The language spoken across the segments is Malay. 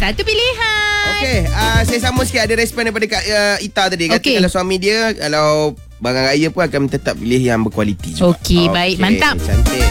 Satu pilihan. Okey, saya sama sikit ada respon daripada Kak Ita tadi. Kata kalau suami dia, kalau barang raya pun akan tetap pilih yang berkualiti juga. Okey, baik. Mantap. Cantik.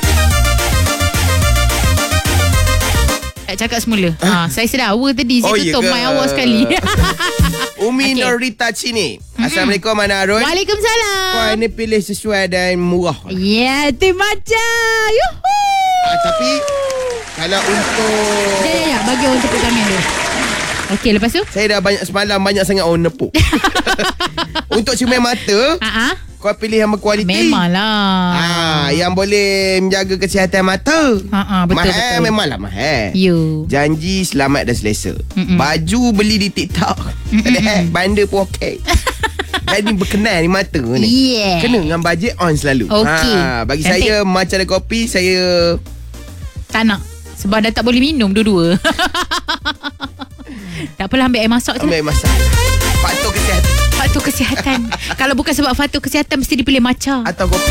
Cakap semula. Saya sedawa tadi. Saya tutup mic awak sekali. Umi Norita Cini. Assalamualaikum, Mana Arun. Waalaikumsalam. Kau ini pilih sesuai dan murah. Ya, tu macam. Yuhu. Tapi kalau untuk bagi orang tepuk tangan dia. Okey, lepas tu? Saya dah semalam banyak sangat orang nepuk. Untuk cermin mata, kau pilih yang berkualiti. Memanglah. Yang boleh menjaga kesihatan mata. Betul. Memanglah mahal. Janji selamat dan selesa. Baju beli di TikTok. Banda pun okey. Jadi berkenan di mata ni. Kena dengan bajet on selalu. Bagi saya macam ada kopi, saya tak nak. Sebab dah tak boleh minum dua-dua. Tak apalah, ambil air masak je. Ambil air masak. Faktor kesihatan. Kalau bukan sebab faktor kesihatan, mesti dipilih matcha atau kopi.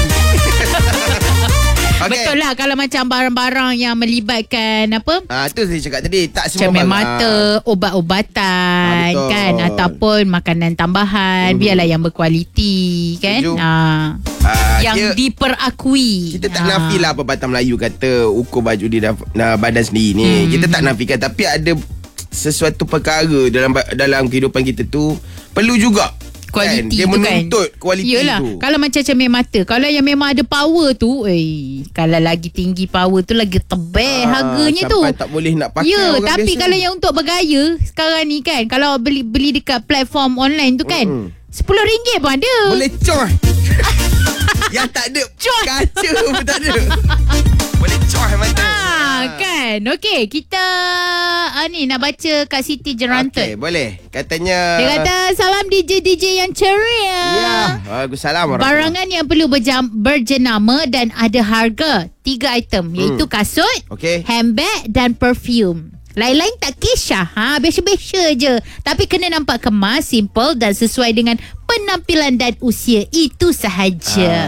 Betul lah. Kalau macam barang-barang yang melibatkan apa? Tu saya cakap tadi. Tak semua cermin barang. Mata, obat-ubatan kan, ataupun makanan tambahan. Biarlah yang berkualiti kan. Yang diperakui. Kita tak nafilah pepatah Melayu kata ukur baju di badan sendiri ni. Kita tak nafikan. Tapi ada sesuatu perkara dalam kehidupan kita tu perlu juga kualiti dia tu menuntut kualiti Yelah, tu. Kalau macam cermin mata, kalau yang memang ada power tu, kalau lagi tinggi power tu, lagi tebal harganya tu. Sampai tak boleh nak pakai orang tapi biasa. kalau yang untuk bergaya sekarang ni kan, kalau beli dekat platform online tu kan, RM10 pun ada. Boleh coy. Yang tak ada kaca pun tak ada. Boleh coy mata. Kan. Okey, kita ni nak baca Kak Siti Jerantet. Okey, boleh. Katanya dia kata, salam DJ yang ceria. Ya, waalaikumsalam. Barangan yang perlu berjenama dan ada harga 3 item, iaitu kasut, handbag dan perfume. Lain-lain tak kisah. Biasa-biasa je. Tapi kena nampak kemas, simple dan sesuai dengan penampilan dan usia. Itu sahaja.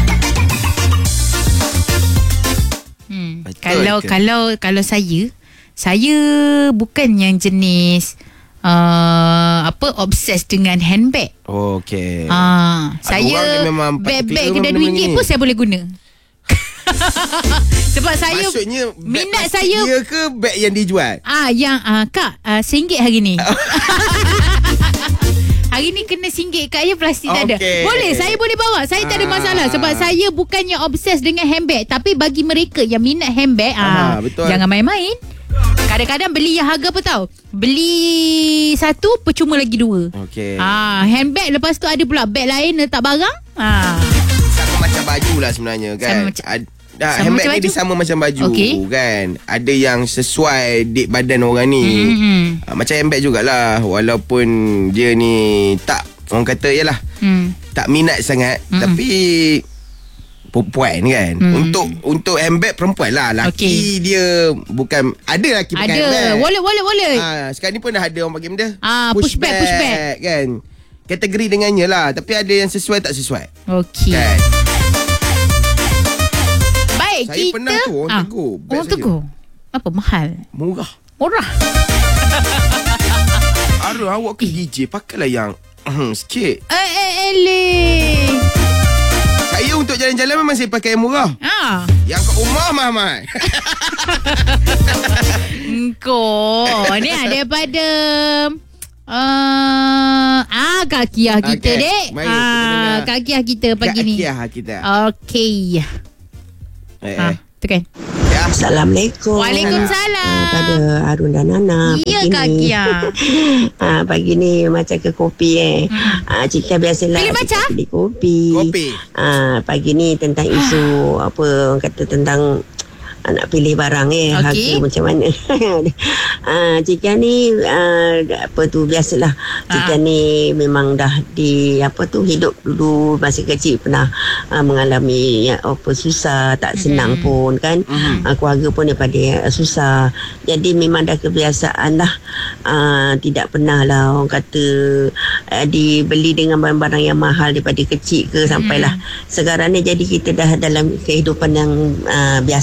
Kalau saya bukan yang jenis obses dengan handbag. Okey. Saya beg-beg kedai RM2 pun saya boleh guna. Sebab saya maksudnya minat saya dia ke beg yang dijual? Kak, RM1 hari ni. Hari ni kena RM1 Kak, ya plastik tak ada. Boleh, saya boleh bawa. Saya tak ada masalah. Sebab saya bukannya obses dengan handbag. Tapi bagi mereka yang minat handbag, jangan main-main. Kadang-kadang beli yang harga apa tahu? Beli satu, percuma lagi dua. Handbag, lepas tu ada pula beg lain letak barang. Sama macam baju lah sebenarnya kan. Handbag ni dia sama macam baju kan. Ada yang sesuai dek badan orang ni. Macam handbag jugalah. Walaupun dia ni tak, orang kata yalah, tak minat sangat. Tapi perempuan kan. Untuk handbag perempuan lah. Laki dia bukan. Ada laki pakai handbag. Boleh. Sekarang ni pun dah ada orang pakai benda. Pushback kan. Kategori dengannya lah. Tapi ada yang sesuai tak sesuai. Kan? Saya kita pernah tu orang tegur. Orang tegur. Apa mahal? Murah. Arun, awak ke DJ, pakailah yang sikit. Saya untuk jalan-jalan memang saya pakai yang murah. Yang kat rumah mahal. Kau ni daripada Kak Kiah kita dek. Kak Kiah kita pagi ni. Kak Kiah kita. Okey. Tekan. Assalamualaikum. Waalaikumsalam. Pada Arun dan Nana. Ya Kak Kiah. Pagi ni macam ke kopi Cika biasalah pilih kopi. Pagi ni tentang isu apa orang kata tentang nak pilih barang harga macam mana. Cika ni apa tu biasalah. Cika ni memang dah hidup dulu masa kecil pernah mengalami apa susah, tak senang pun kan. Keluarga pun daripada susah. Jadi memang dah kebiasaan lah. Tidak pernah lah orang kata dibeli dengan barang-barang yang mahal daripada kecil ke sampailah sekarang ni. Jadi kita dah dalam kehidupan yang biasa je lah.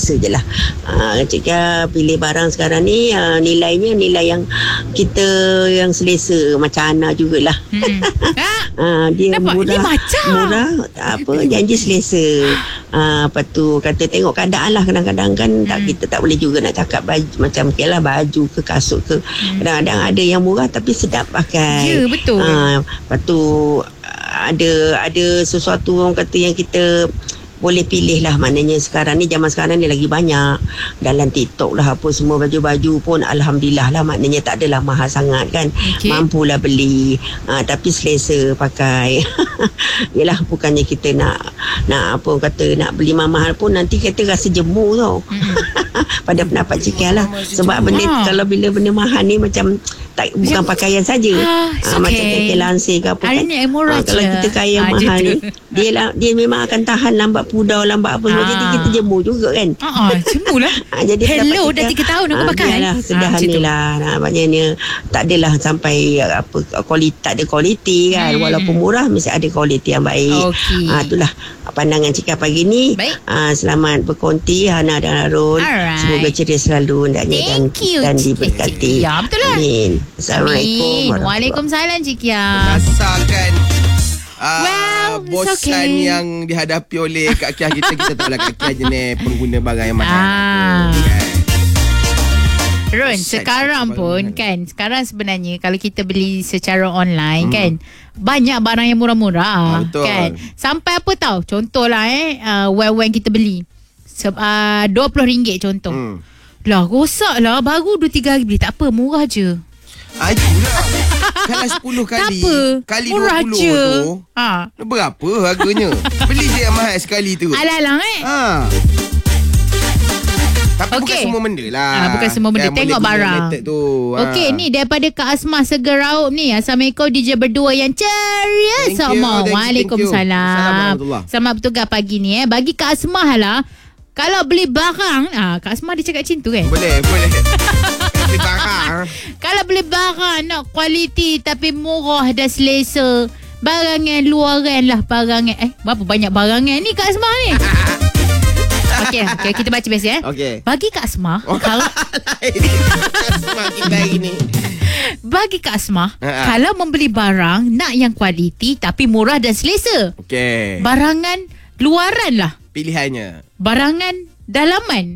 Jika pilih barang sekarang ni nilainya nilai yang kita yang selesa, macam Ana jugalah. Dia murah tak apa, janji selesa. Lepas tu kata tengok keadaan lah, kadang-kadang kan kita tak boleh juga nak cakap baju, macam baju ke kasut ke, kadang-kadang ada yang murah tapi sedap pakai. Ya, betul. Lepas tu ada sesuatu orang kata yang kita boleh pilih lah. Maknanya sekarang ni, zaman sekarang ni lagi banyak dalam TikTok lah apa semua, baju-baju pun Alhamdulillah lah, maknanya tak adalah mahal sangat kan. Mampulah beli, tapi selesa pakai. Yelah, bukannya kita nak apa orang kata, nak beli mahal pun nanti kita rasa jemu tau. Pada pendapat Cik lah, sebab benda kalau bila benda mahal ni macam bukan pakaian saja, macam kaki lansir ke apa kan. Kalau kita kaya mahal ni, dia memang akan tahan lambat pudar, lambat apa semua. Jadi kita jemu juga kan. Jemu lah. Jadi hello, dah 3 tahun aku pakai. Sederhana lah. Maknanya tak adalah sampai kualiti, tak ada kualiti kan. Walaupun murah mesti ada kualiti yang baik. Itulah pandangan Cik pagi ni. Selamat berkonti Hana dan Harun. Semoga ceria selalu dan diberkati. Ya, betul lah. Amin. Assalamualaikum. Waalaikumsalam Cik Ya. Rasakan bosan okay. yang dihadapi oleh Kak Kia kita tahu lah Kak Kia jenis pengguna barang yang mana. Ron, sekarang pun kan, sekarang sebenarnya kalau kita beli secara online kan, banyak barang yang murah-murah kan. Sampai apa tahu, contohlah wang kita beli RM20 contoh. Lah rosak lah, baru 2-3 hari beli, tak apa, murah je. Itulah. Kalau 10 kali kali murah 20 je. tu berapa harganya? Beli je yang mahal sekali tu. Alang-alang Tapi bukan semua benda lah. Bukan semua benda. Tengok barang tu. Okey, ni daripada Kak Asmah Segeraup ni. Assalamualaikum DJ berdua yang ceria semua. Waalaikumsalam. Selamat bertugas pagi ni. Bagi Kak Asmah lah, kalau beli barang, Kak Asmah dia cakap macam tu kan? Boleh. Beli barang. Kalau beli barang nak kualiti tapi murah dan selesa, barangan luaran lah, barangan. Berapa banyak barangan ni Kak Asmah ni? Okey, kita baca biasa Bagi Kak Asmah, kalau Asmah kita hari ni. Bagi Kak Asmah, kalau membeli barang nak yang kualiti tapi murah dan selesa. Barangan luaran lah pilihannya. Barangan dalaman.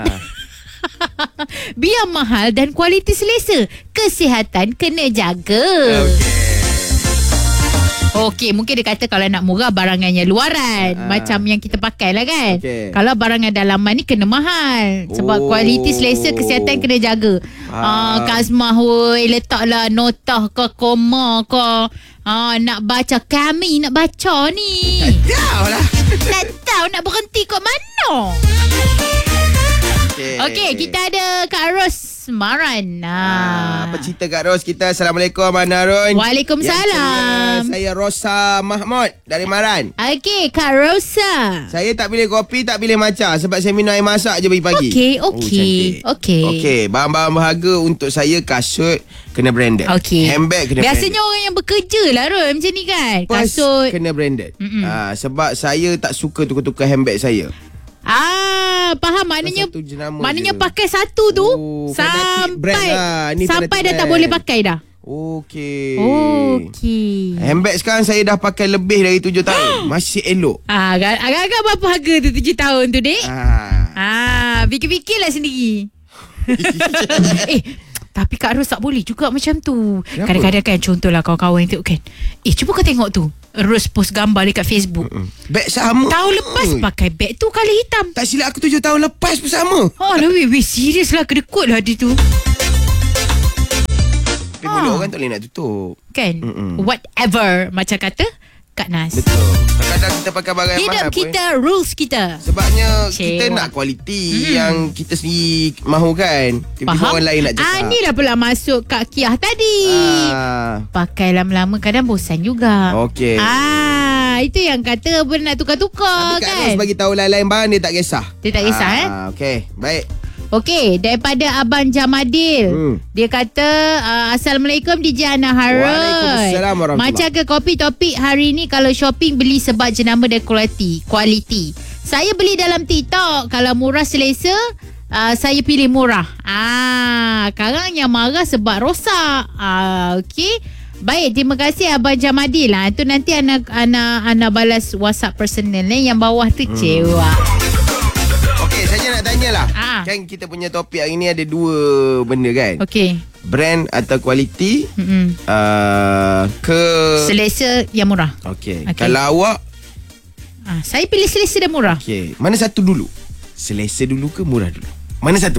Biar mahal dan kualiti selesa. Kesihatan kena jaga. Okey, mungkin dia kata kalau nak murah barangannya luaran, macam yang kita pakai lah kan. Kalau barangan dalaman ni kena mahal, sebab kualiti selesa, kesihatan kena jaga. Kak Asmah, letaklah notah ke koma ke. Nak baca, kami nak baca ni. Tak tahu nak berhenti kat mana. Okey, kita ada Kak Ros Maran. Apa cerita Kak Ros kita? Assalamualaikum Abang Harun. Waalaikumsalam. Saya Rosa Mahmud dari Maran. Okey, Kak Rosa. Saya tak pilih kopi, tak pilih matcha, sebab saya minum air masak je pagi-pagi. Okey. Barang-barang berharga untuk saya, kasut kena branded. Handbag kena biasanya branded. Orang yang bekerja lah Ron macam ni kan. Kasut kena branded. Sebab saya tak suka tukar-tukar handbag saya. Faham, maknanya pakai satu tu sampai dah tak boleh pakai dah. Okey. Handbag sekarang saya dah pakai lebih dari 7 tahun. Masih elok. Agak-agak berapa harga tu 7 tahun tu, Dek? Fikir-fikirlah sendiri. Tapi Kak Ros tak boleh juga macam tu. Kenapa? Kadang-kadang kan, contohlah kawan-kawan yang tengok kan, cuba kau tengok tu, Ros post gambar dekat Facebook. Beg sama. Tahun lepas pakai beg tu colour hitam. Tak silap aku 7 tahun lepas pun sama. Serius lah, kedekut lah dia tu. Tapi mulut orang tak boleh nak tutup kan. Whatever, macam kata Kak Nas. Betul. Kadang-kadang kita pakai barang yang mahal hidup kita pun, rules kita. Sebabnya kita nak kualiti yang kita sendiri mahu kan. Tiba-tiba orang lain nak cakap. Ni lah pula masuk Kak Kiah tadi. Pakai lama-lama kadang bosan juga. Okey. Itu yang kata nak tukar-tukar. Tapi Kak Ros bagi tahu lain-lain barang dia tak kisah. Dia tak kisah Okey, baik. Okey, daripada Abang Jamadil. Dia kata, Assalamualaikum DJ Ana Harun. Waalaikumsalam warahmatullahi. Macam ke kopi topik hari ni, kalau shopping beli sebab jenama dan kualiti. Saya beli dalam TikTok. Kalau murah selesa, saya pilih murah. Sekarang yang marah sebab rosak. Okey. Baik, terima kasih Abang Jamadil. Itu nanti Ana balas WhatsApp personal yang bawah tu cewek. Okey, saya nak tanyalah. Kan kita punya topik hari ni ada 2 benda kan? Okey. Brand atau kualiti ke selesa yang murah. Okey. Kalau awak saya pilih selesa dan murah. Okey. Mana satu dulu? Selesa dulu ke murah dulu? Mana satu?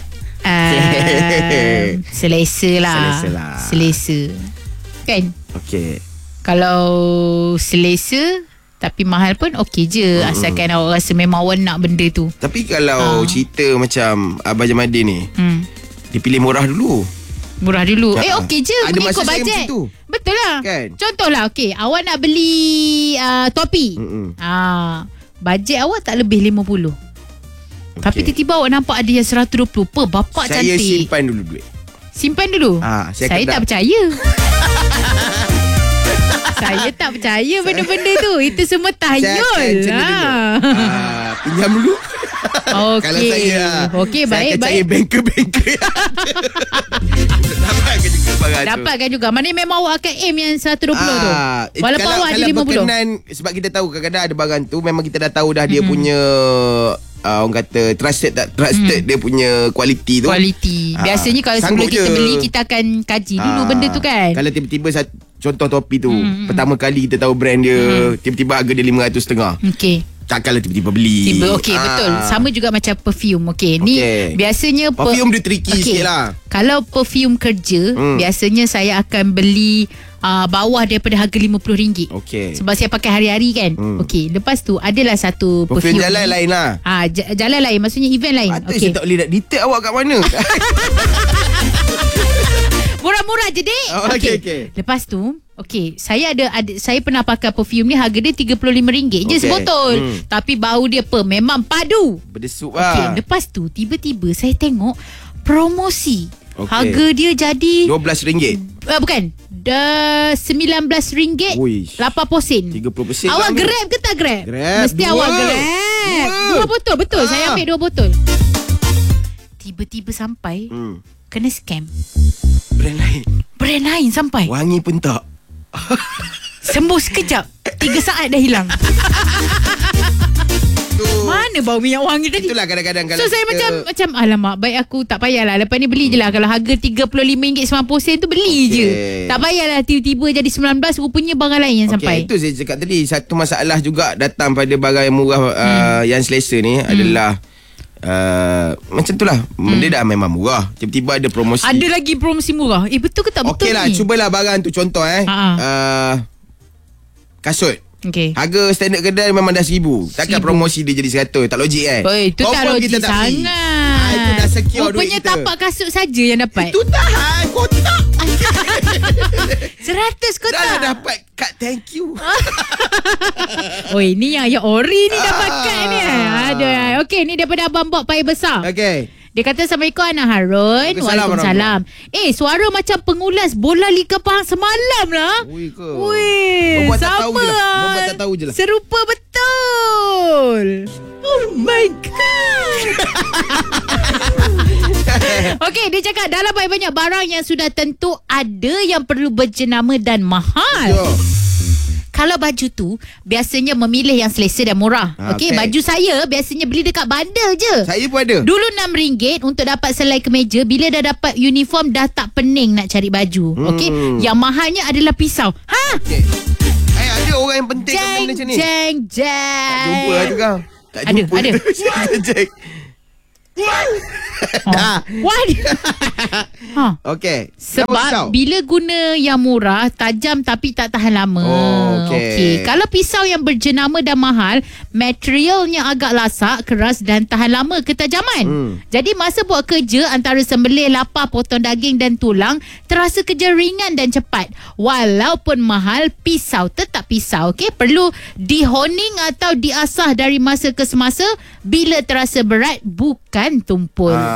Selesa lah. Selesa. Kan? Okey. Kalau selesa tapi mahal pun okey je. Asalkan awak rasa memang awak nak benda tu. Tapi kalau cerita macam Abang Jamadil ni, dia pilih murah dulu. Murah dulu. Okey je. Ada mengikut bajet. Betul lah. Kan? Contohlah, okey, awak nak beli topi. Bajet awak tak lebih 50. Tapi tiba-tiba awak nampak ada yang 120. Bapak saya cantik. Saya simpan dulu duit. Simpan dulu? Saya tak percaya. Saya tak percaya benda-benda tu. Itu semua tahayul. Pinjam dulu. Okey. Kalau saya baik. Saya percaya banker-banker. Dapatkan juga barang tu. Dapatkan juga. Mana memang awak akan aim yang 120 tu. Walaupun awak ada 50. Berkenan, sebab kita tahu kadang-kadang ada barang tu memang kita dah tahu dah dia punya orang kata trusted dia punya kualiti tu. Biasanya kalau sebelum kita beli, kita akan kaji dulu benda tu kan. Kalau tiba-tiba contoh topi tu, pertama kali kita tahu brand dia, tiba-tiba harga dia RM500. Okey. Takkanlah tiba-tiba beli. Okey, betul. Sama juga macam perfume. Okey, ni biasanya perfume dia tricky sikit lah. Kalau perfume kerja, biasanya saya akan beli bawah daripada harga RM50. Okey. Sebab saya pakai hari-hari kan. Okey, lepas tu adalah satu perfume jalan lain lah. Jalan lain, maksudnya event lain. Okey. Saya tak boleh nak detail awak kat mana. Murah-murah je, Dek. Okey. Lepas tu, saya saya pernah pakai perfume ni, harga dia RM35 je sebotol. Tapi bau dia memang padu. Berdesup lah. Lepas tu tiba-tiba saya tengok promosi. Harga dia jadi RM12. Bukan. RM19 80 sen. 30%. Awak grab ke tak grab? Mesti awak grab. 2 botol. Betul. Saya ambil 2 botol. Tiba-tiba sampai kena scam. Brand lain sampai. Wangi pun tak. Sembuh sekejap, 3 saat dah hilang. Mana bau minyak wangi tadi? Itulah kadang-kadang kalau saya macam alamak, baik aku tak payahlah. Lepas ni beli je lah. Kalau harga RM35.90 tu beli je. Tak payahlah tiba-tiba jadi 19. Rupanya barang lain yang sampai. Itu saya cakap tadi. Satu masalah juga datang pada barang yang murah yang selesa ni adalah macam tu lah. Benda dah memang murah, tiba-tiba ada promosi. Ada lagi promosi murah. Betul ke tak betul ni? Okey lah, cubalah barang tu. Contoh kasut. Harga standard kedai memang dah RM1,000. Takkan promosi dia jadi RM100. Tak logik kan? Itu tak logik sangat. Itu dah secure duit rupanya kita. Tapak kasut saja yang dapat. Itu tahan kotak. 100 kotak. Dah dapat kad thank you. Ini yang ori ni dapat kad ni. Aduh. Okey, ni daripada Abang Bob Paya Besar. Okey. Dia kata, Assalamualaikum Ana Harun. Waalaikumsalam. Suara macam pengulas bola Liga Pahang semalam lah. Membuat tak tahu je lah. Serupa betul. Oh my God. Okey, dia cakap dalam banyak barang yang sudah tentu ada yang perlu berjenama dan mahal. Kalau baju tu biasanya memilih yang selesa dan murah. Okey, baju saya biasanya beli dekat bandar je. Saya pun ada. Dulu RM6 untuk dapat selai kemeja. Bila dah dapat uniform dah tak pening nak cari baju. Okey, yang mahalnya adalah pisau. Ada orang yang penting benda macam ni. Jeng. Tak jumpa lah tu kau. Tak jumpa. Ada. Jeng. Dah. Okey. Sebab bila guna yang murah, tajam tapi tak tahan lama. Okey. Kalau pisau yang berjenama dan mahal, materialnya agak lasak, keras dan tahan lama ketajaman. Jadi masa buat kerja antara sembelih, lapar, potong daging dan tulang, terasa kerja ringan dan cepat. Walaupun mahal, pisau tetap pisau. Okey, perlu dihoning atau diasah dari masa ke semasa. Bila terasa berat, bukan tumpul.